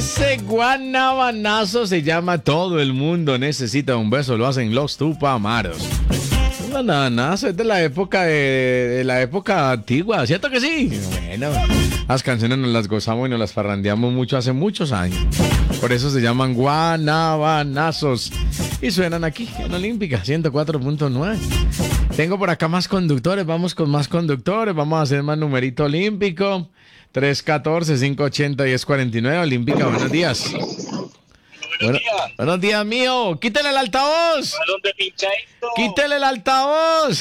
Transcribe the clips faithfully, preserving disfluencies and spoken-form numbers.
Ese guanabanazo se llama Todo el mundo necesita un beso. Lo hacen los Tupamaros. Guanabanazo es de la época de, de la época antigua, ¿cierto que sí? Bueno, las canciones nos las gozamos y nos las parrandeamos mucho hace muchos años. Por eso se llaman guanabanazos. Y suenan aquí en Olímpica ciento cuatro punto nueve. Tengo por acá más conductores. Vamos con más conductores. Vamos a hacer más numerito olímpico. tres uno cuatro, cinco ocho cero, uno cero cuatro nueve. Olímpica, buenos días. Buenos Bueno, días. buenos días, mío. Quítele el altavoz. ¿A dónde pinchadito? Quítele el altavoz.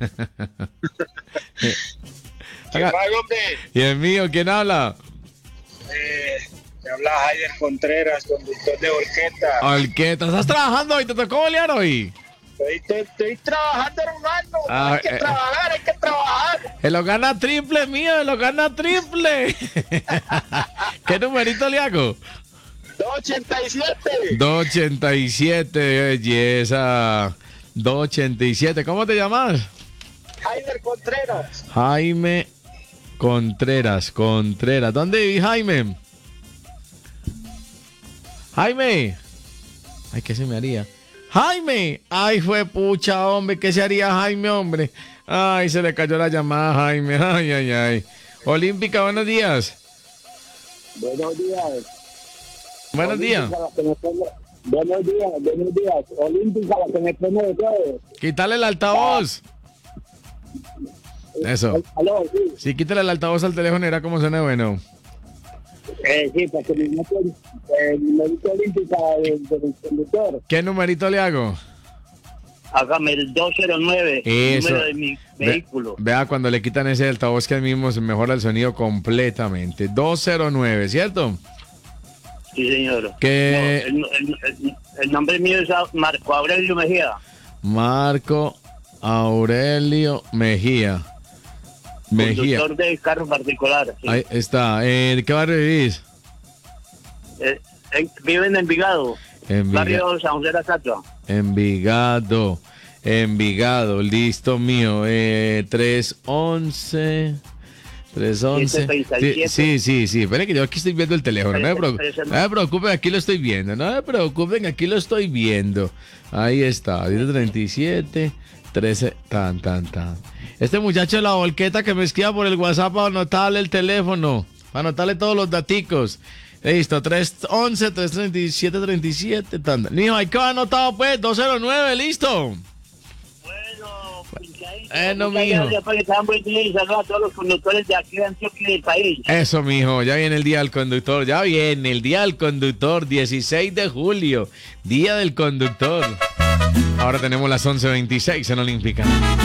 ¿Qué más, hombre? Y el mío, ¿quién habla? Eh, me habla Jaider Contreras, conductor de Volqueta. Al que te estás trabajando hoy, te tocó bolear hoy. Estoy, estoy, estoy trabajando, hermano. Ah, hay que eh, trabajar, hay que trabajar. Él lo gana triple, mío, él lo gana triple. ¿Qué numerito le hago? dos ochenta y siete. dos ochenta y siete, belleza. dos ochenta y siete, ¿cómo te llamas? Jaider Contreras. Jaime Contreras, Contreras. ¿Dónde vive Jaime? Jaime. Ay, ¿qué se me haría? Jaime. Ay, fue pucha, hombre. ¿Qué se haría Jaime, hombre? Ay, se le cayó la llamada a Jaime. Ay, ay, ay. Olímpica, buenos días. Buenos días. Buenos días. Olímpica, la que me pone- Buenos días, buenos días. Olímpica, la que me pone de todo. Quítale el altavoz. Eso. Aló, sí. Sí, quítale el altavoz al teléfono y era como suena bueno. Eh, sí, para que me metan el numerito olímpica del, del conductor. ¿Qué numerito le hago? Hágame el dos cero nueve, Eso. número de mi Ve- vehículo. Vea, cuando le quitan ese altavoz que ahí mismo se mejora el sonido completamente. dos cero nueve, ¿cierto? Sí, señor. Que- No, el, el- el- el nombre mío es Marco Aurelio Mejía. Marco Aurelio Mejía. Mejía. Conductor de carro particular. Sí. Ahí está. Eh, ¿de qué barrio vivís? Eh, en- vive en Envigado, Enviga- barrio San José de la Estatua. Envigado. Envigado. Listo, mío. Eh, tres once. tres once. siete treinta y siete. Sí, sí, sí. Esperen que yo aquí estoy viendo el teléfono. No me, preocu- no me preocupen, aquí lo estoy viendo. No me preocupen, aquí lo estoy viendo. Ahí está. siete treinta y siete. trece. Tan, tan, tan. Este muchacho de la volqueta que me escriba por el WhatsApp para anotarle el teléfono. Para anotarle todos los daticos. Listo, tres once, tres treinta y siete, treinta y siete. Tan. Mijo, hay que haber anotado pues. dos cero nueve, listo. Bueno, pinchadito. Eh, no, Muchas mijo. gracias por estar buen día y saludos a todos los conductores de aquí de Antioquia y del país. Eso, mijo, ya viene el día del conductor, ya viene el día del conductor, dieciséis de julio, día del conductor. Ahora tenemos las once veintiséis en Olímpica.